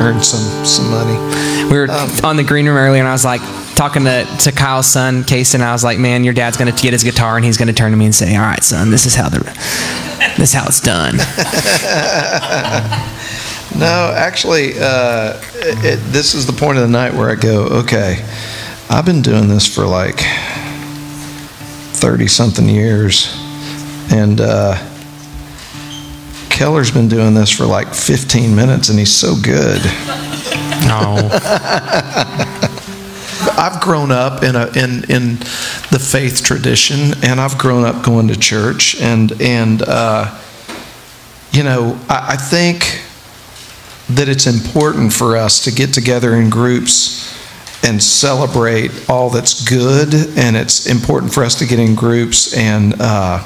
earn some money. We were on the green room earlier, and I was like talking to Kyle's son, Case, and I was like, man, your dad's going to get his guitar, and he's going to turn to me and say, all right, son, this is how it's done. No, actually, this is the point of the night where I go, okay, I've been doing this for like 30-something years, and Keller's been doing this for like 15 minutes, and he's so good. No. I've grown up in the faith tradition, and I've grown up going to church, and I think that it's important for us to get together in groups and celebrate all that's good, and it's important for us to get in groups and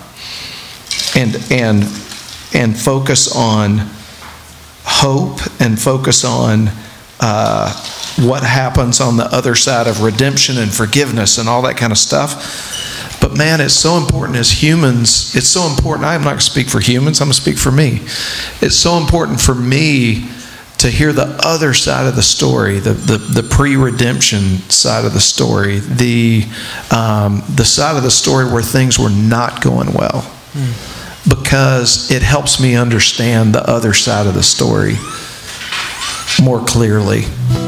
focus on hope and focus on what happens on the other side of redemption and forgiveness and all that kind of stuff. But man, it's so important as humans. It's so important. I'm not going to speak for humans. I'm going to speak for me. It's so important for me to hear the other side of the story, the pre-redemption side of the story, the side of the story where things were not going well, because it helps me understand the other side of the story more clearly.